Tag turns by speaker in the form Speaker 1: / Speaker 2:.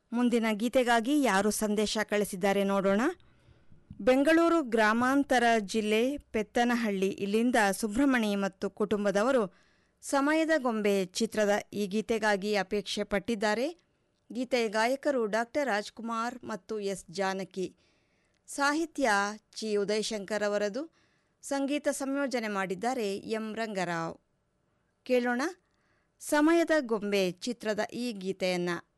Speaker 1: ಮುಂದಿನ ಗೀತೆಗಾಗಿ ಯಾರು ಸಂದೇಶ ಕಳಿಸಿದ್ದಾರೆ ನೋಡೋಣ. ಬೆಂಗಳೂರು ಗ್ರಾಮಾಂತರ ಜಿಲ್ಲೆ ಪೆತ್ತನಹಳ್ಳಿ ಇಲ್ಲಿಂದ ಸುಬ್ರಹ್ಮಣಿ ಮತ್ತು ಕುಟುಂಬದವರು ಸಮಯದ ಗೊಂಬೆ ಚಿತ್ರದ ಈ ಗೀತೆಗಾಗಿ ಅಪೇಕ್ಷೆ ಪಟ್ಟಿದ್ದಾರೆ. ಗೀತೆಯ ಗಾಯಕರು ಡಾಕ್ಟರ್ ರಾಜ್ಕುಮಾರ್ ಮತ್ತು ಎಸ್ ಜಾನಕಿ. ಸಾಹಿತ್ಯ ಚಿ ಉದಯಶಂಕರ್ ಅವರದು. ಸಂಗೀತ ಸಂಯೋಜನೆ ಮಾಡಿದ್ದಾರೆ ಎಂ ರಂಗರಾವ್. ಕೇಳೋಣ ಸಮಯದ ಗೊಂಬೆ ಚಿತ್ರದ ಈ ಗೀತೆಯನ್ನು.